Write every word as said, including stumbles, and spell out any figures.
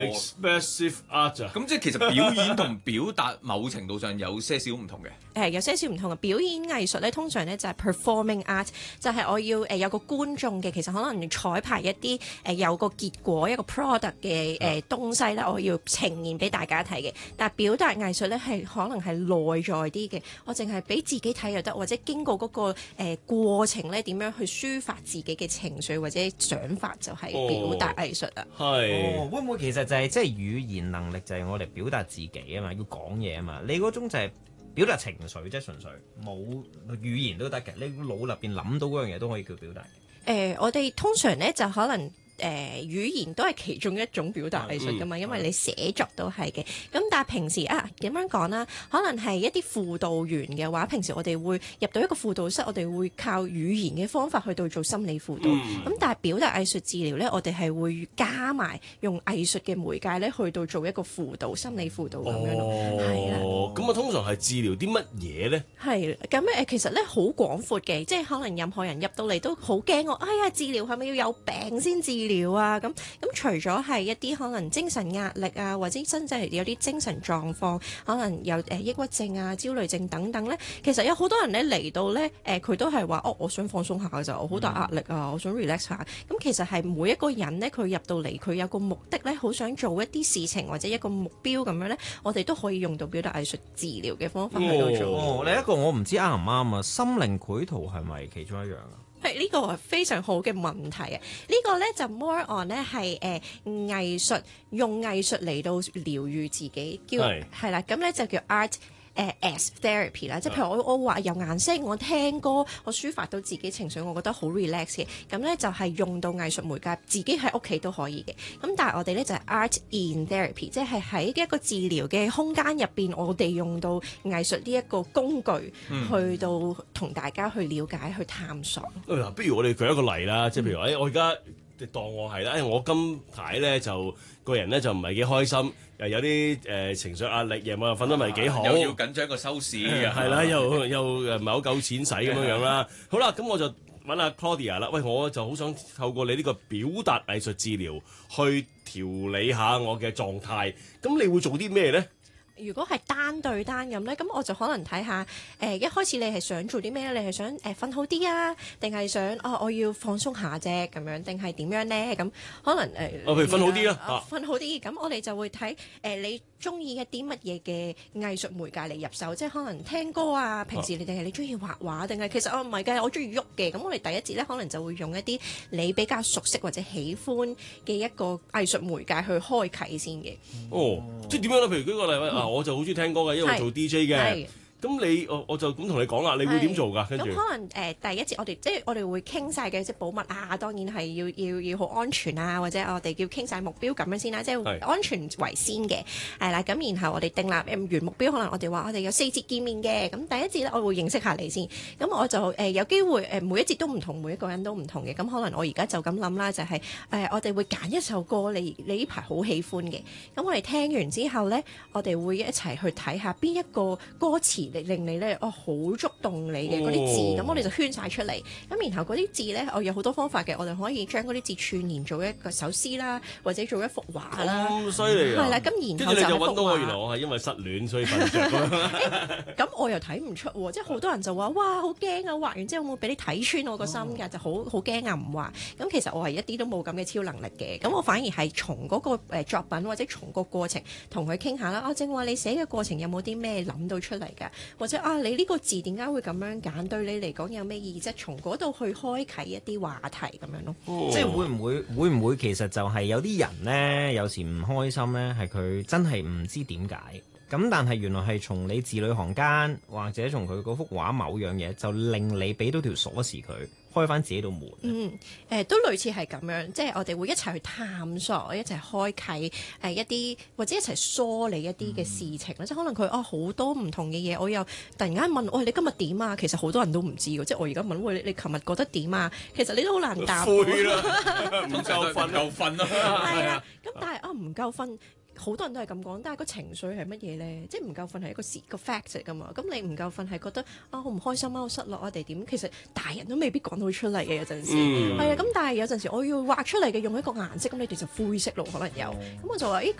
expressive art 啊， 咁即係其實表演同表達某程度上有些少唔同嘅。 誒有些少唔同嘅表演藝術咧，通常咧就係 performing art，就係我要誒有個觀眾嘅，其實可能要彩排一啲誒有個結果一個 product 嘅誒東西咧，我要呈現俾大家睇嘅。但係表達藝術咧係可能係內在啲嘅，我淨係俾自己睇又得，或者經過嗰個誒過程咧點樣去抒發自己嘅情緒或者想法，就係表達藝術啊。 係、 哦，會唔會其實就係即係語言能力就係我哋表達自己啊嘛，要講嘢啊嘛，你嗰種就係表達情緒啫，純粹冇語言都得嘅，你腦入邊諗到嗰樣嘢都可以叫表達嘅。 誒、呃，我哋通常咧就可能。誒、呃、語言都係其中一種表達藝術㗎嘛，因為你寫作都係嘅。咁但係平時啊點樣講啦？可能係一啲輔導員嘅話，平時我哋會入到一個輔導室，我哋會靠語言嘅方法去到做心理輔導。咁、嗯、但係表達藝術治療咧，我哋係會加埋用藝術嘅媒介咧，去到做一個輔導心理輔導咁樣咯。係啦、 哦，咁啊通常係治療啲乜嘢咧？ 係咁誒，其實咧好廣闊嘅，即係可能任何人入到嚟都好驚我。哎呀，治療係咪要有病先治療？療啊咁咁，除咗係一啲可能精神壓力啊，或者真正有啲精神狀況，可能有誒、呃、抑鬱症啊、焦慮症等等咧，其實有好多人咧嚟到咧誒，佢、呃、都係話哦，我想放鬆下嘅就，我好大壓力啊，我想 relax 下。咁其實係每一個人咧，佢入到嚟，佢有個目的咧，好想做一啲事情或者一個目標咁樣咧，我哋都可以用到表達藝術治療嘅方法去到做。 哦，另一個我唔知啱唔啱啊，心靈繪圖係咪其中一樣啊？ 係呢個係非常好嘅問題啊！呢個咧就 more on 咧係誒藝術，用藝術嚟到療愈自己，叫係啦，咁咧就叫 art。誒、uh, as therapy 啦，即係譬如我我畫有顏色，我聽歌，我抒發到自己情緒，我覺得好 relax 嘅。咁咧就係用到藝術媒介，自己喺屋企都可以嘅。咁但係我哋咧就係 art in therapy，即係喺一個治療嘅空間入邊，我哋用到藝術呢一個工具，嗯、去到同大家去了解、去探索。 嗱、嗯，不如我哋舉一個例啦，即係譬如話，誒、嗯，我而家當我係啦，誒，我今排咧就個人咧就唔係幾開心。又有啲誒、呃、情緒壓力，夜晚又瞓得唔係幾好， 又要緊張個收視， 係啦，又又誒唔係好夠錢使咁樣樣啦。好啦，咁我就揾阿 Claudia 啦。喂，我就好想透過你呢個表達藝術治療去調理下我嘅狀態。咁你會做啲咩咧？ 如果係單對單咁咧，咁我就可能睇下誒、呃，一開始你係想做啲咩？你係想誒瞓、呃、好啲啊，定係想啊、哦、我要放鬆下啫咁樣，定係點樣咧？咁可能誒， 我、呃、譬如瞓好啲啦， 瞓、啊、好啲，咁我哋就會睇誒、呃、你中意一啲乜嘢嘅藝術媒介嚟入手，即係可能聽歌啊，平時你定係你中意畫畫，定係其實我唔係嘅，我中意喐嘅。咁我哋第一節咧，可能就會用一啲你比較熟悉或者喜歡嘅一個藝術媒介去開啟先嘅。 哦，即係點樣咧？譬如舉個例啊。我就好中意聽歌嘅，因為我做 D J 嘅。咁你我我就咁同你講啦，你會點做㗎？跟住咁可能誒、呃、第一節我哋即係我哋會傾晒嘅，即係保密啊，當然係要要要好安全啊，或者我哋要傾晒目標咁樣先啦，即係安全為先嘅係啦。咁然後我哋訂立原目標，可能我哋話我哋有四節見面嘅。咁第一節咧，我會認識下你先。咁我就誒、呃、有機會誒、呃、每一節都唔同，每一個人都唔同嘅。咁可能我而家就咁諗啦，就係、是、誒、呃、我哋會揀一首歌，你你呢排好喜歡嘅。咁我哋聽完之後咧，我哋會一齊去睇下邊一個歌詞嚟令你咧哦好觸動你嘅嗰啲字，咁、哦、我哋就圈晒出嚟。咁然後嗰啲字咧，我有好多方法嘅，我哋可以將嗰啲字串連做一個首詩啦，或者做一幅畫啦。 咁犀利啊！ 係啦，咁然後就就揾到我，原來我係因為失戀所以瞓着咁。 咁我又睇唔出喎，即係好多人就話哇好驚啊！畫完之後會俾你睇穿我個心㗎，哦、就好好驚啊唔畫。咁其實我係一啲都冇咁嘅超能力嘅。咁我反而係從嗰個誒作品或者從個過程同佢傾下啦。啊，正話你寫嘅過程有冇啲咩諗到出嚟㗎？或者啊，你呢個字點解會咁樣揀？對你嚟講有咩意義？即係從嗰度去開啟一啲話題咁樣咯。 哦、即係會唔會會唔會其實就係有啲人呢，有時唔開心呢，係佢真係唔知點解。咁但係原來係從你字裏行間，或者從佢嗰幅畫某樣嘢，就令你俾到條鎖匙佢。開翻自己道門。 嗯，誒、呃、都類似係咁樣，即係我哋會一齊去探索，一齊開啟誒、呃、一啲或者一齊梳理一啲嘅事情啦。嗯、即係可能佢哦好多唔同嘅嘢，我又突然間問，喂、哎、你今日點啊？其實好多人都唔知嘅，即係我而家問，喂、哎、你你琴日覺得點啊？其實你都好難答。 灰啦，唔夠瞓夠瞓啦。 係啊，咁但係啊唔夠瞓。 好多人都係咁講，但係個情緒係乜嘢咧？即係唔夠瞓係一個事個 fact 嚟㗎嘛。咁你唔夠瞓係覺得啊好唔開心啊好失落啊定係點？其實大人都未必講到出嚟嘅有陣時，係啊、嗯。咁但係有陣時我要畫出嚟嘅用一個顏色，咁你哋就灰色咯，可能有。咁、嗯、我就話：咦，